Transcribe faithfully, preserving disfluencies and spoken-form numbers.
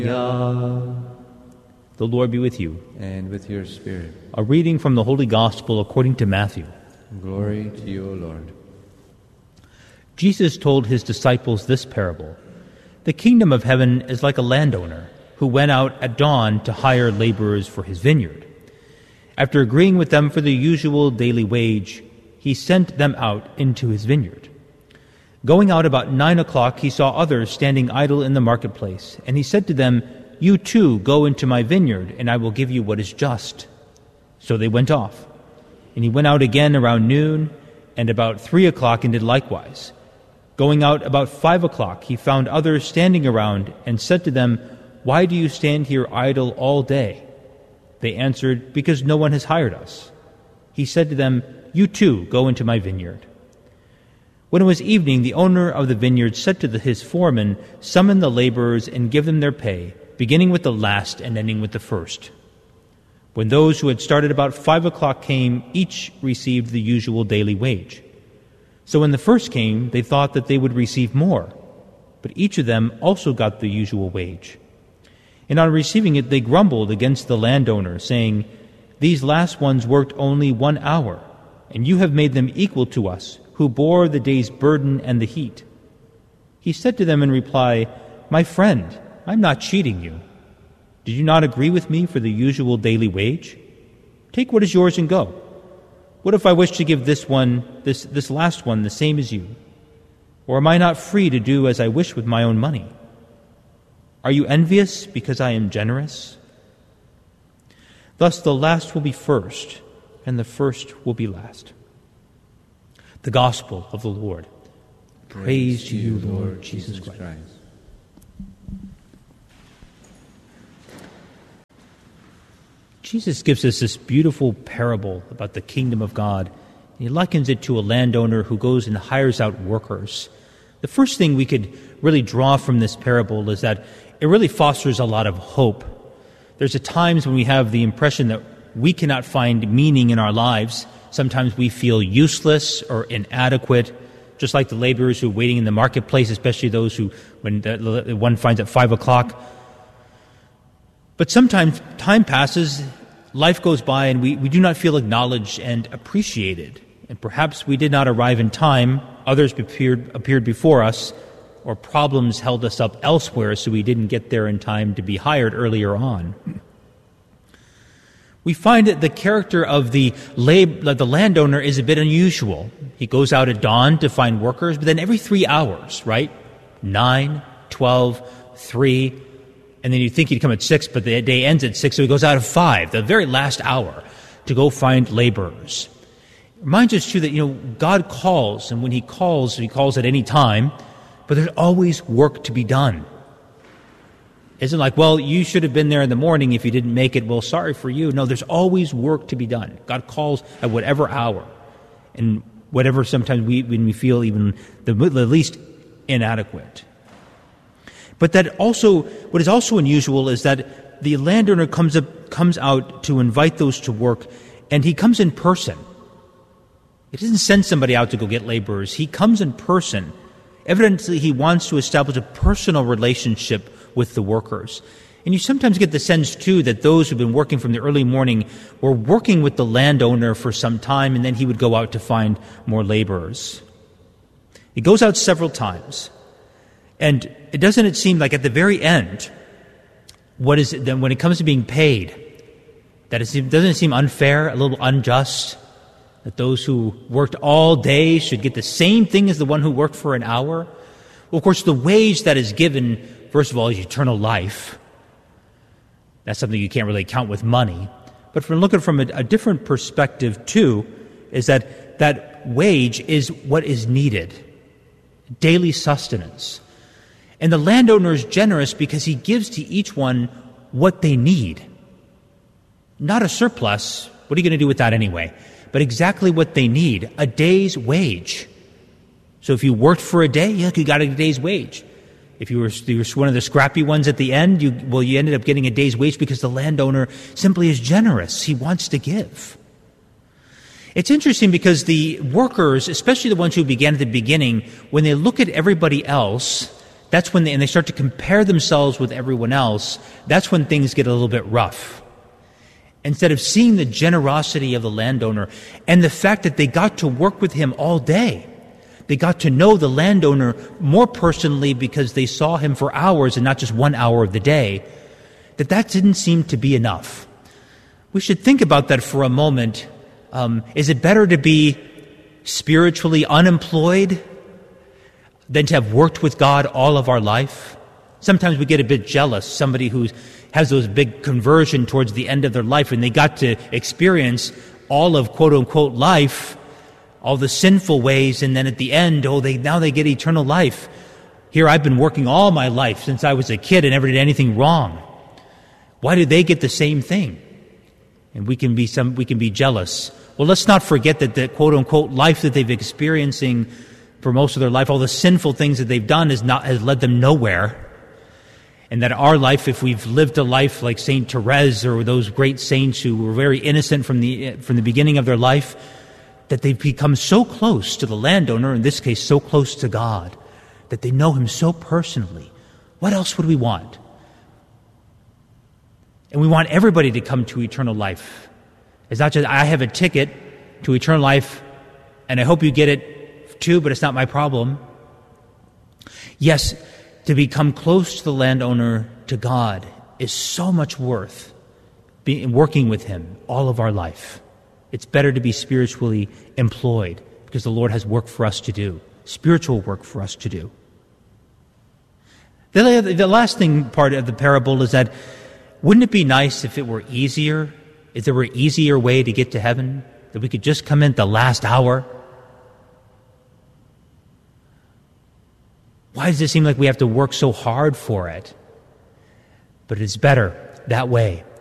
The Lord be with you. And with your spirit. A reading from the Holy Gospel according to Matthew. Glory to you, O Lord. Jesus told his disciples this parable. The kingdom of heaven is like a landowner who went out at dawn to hire laborers for his vineyard. After agreeing with them for the usual daily wage, he sent them out into his vineyard. Going out about nine o'clock, he saw others standing idle in the marketplace, and he said to them, "You too go into my vineyard, and I will give you what is just." So they went off. And he went out again around noon, and about three o'clock, and did likewise. Going out about five o'clock, he found others standing around, and said to them, "Why do you stand here idle all day?" They answered, "Because no one has hired us." He said to them, "You too go into my vineyard." When it was evening, the owner of the vineyard said to the, his foreman, "Summon the laborers and give them their pay, beginning with the last and ending with the first." When those who had started about five o'clock came, each received the usual daily wage. So when the first came, they thought that they would receive more, but each of them also got the usual wage. And on receiving it, they grumbled against the landowner, saying, "These last ones worked only one hour, and you have made them equal to us, who bore the day's burden and the heat." He said to them in reply, "My friend, I am not cheating you. Did you not agree with me for the usual daily wage? Take what is yours and go. What if I wish to give this one, this, this last one, the same as you? Or am I not free to do as I wish with my own money? Are you envious because I am generous?" Thus the last will be first, and the first will be last. The Gospel of the Lord. Praise, Praise to you, Lord, Lord Jesus Christ. Christ. Jesus gives us this beautiful parable about the kingdom of God. He likens it to a landowner who goes and hires out workers. The first thing we could really draw from this parable is that it really fosters a lot of hope. There's at times when we have the impression that we cannot find meaning in our lives. Sometimes we feel useless or inadequate, just like the laborers who are waiting in the marketplace, especially those who, when the one finds at five o'clock. But sometimes time passes, life goes by, and we, we do not feel acknowledged and appreciated. And perhaps we did not arrive in time, others appeared, appeared before us, or problems held us up elsewhere, so we didn't get there in time to be hired earlier on. We find that the character of the, lab, the landowner is a bit unusual. He goes out at dawn to find workers, but then every three hours, right? Nine, twelve, three, and then you'd think he'd come at six, but the day ends at six, so he goes out at five, the very last hour, to go find laborers. It reminds us, too, that, you know, God calls, and when he calls, he calls at any time, but there's always work to be done. It isn't like, well, you should have been there in the morning. If you didn't make it, well, sorry for you. No, there's always work to be done. God calls at whatever hour, and whatever sometimes we, when we feel even the, the least inadequate. But that also, what is also unusual is that the landowner comes up, comes out to invite those to work, and he comes in person. He doesn't send somebody out to go get laborers. He comes in person. Evidently, he wants to establish a personal relationship with the workers. And you sometimes get the sense, too, that those who've been working from the early morning were working with the landowner for some time, and then he would go out to find more laborers. He goes out several times. And it doesn't it seem like at the very end, what is it, then when it comes to being paid, that it doesn't it seem unfair, a little unjust, that those who worked all day should get the same thing as the one who worked for an hour? Well, of course, the wage that is given, first of all, is eternal life. That's something you can't really count with money. But from looking from a, a different perspective, too, is that that wage is what is needed, daily sustenance. And the landowner is generous because he gives to each one what they need. Not a surplus. What are you going to do with that anyway? But exactly what they need, a day's wage. So if you worked for a day, yeah, you got a day's wage. If you were, you were one of the scrappy ones at the end, you, well, you ended up getting a day's wage because the landowner simply is generous. He wants to give. It's interesting because the workers, especially the ones who began at the beginning, when they look at everybody else, that's when they, and they start to compare themselves with everyone else, that's when things get a little bit rough. Instead of seeing the generosity of the landowner and the fact that they got to work with him all day, they got to know the landowner more personally because they saw him for hours and not just one hour of the day, that that didn't seem to be enough. We should think about that for a moment. Um, is it better to be spiritually unemployed than to have worked with God all of our life? Sometimes we get a bit jealous, somebody who has those big conversion towards the end of their life and they got to experience all of quote-unquote life, all the sinful ways, and then at the end, oh, they now they get eternal life. Here I've been working all my life since I was a kid and never did anything wrong. Why do they get the same thing? And we can be some we can be jealous. Well, let's not forget that the quote-unquote life that they've been experiencing for most of their life, all the sinful things that they've done has not has led them nowhere. And that our life, if we've lived a life like Saint Therese or those great saints who were very innocent from the from the beginning of their life, that they've become so close to the landowner, in this case so close to God, that they know him so personally. What else would we want? And we want everybody to come to eternal life. It's not just, I have a ticket to eternal life, and I hope you get it too, but it's not my problem. Yes, to become close to the landowner, to God, is so much worth being, working with him all of our life. It's better to be spiritually employed because the Lord has work for us to do, spiritual work for us to do. The, the last thing part of the parable is that wouldn't it be nice if it were easier, if there were an easier way to get to heaven, that we could just come in at the last hour? Why does it seem like we have to work so hard for it? But it's better that way.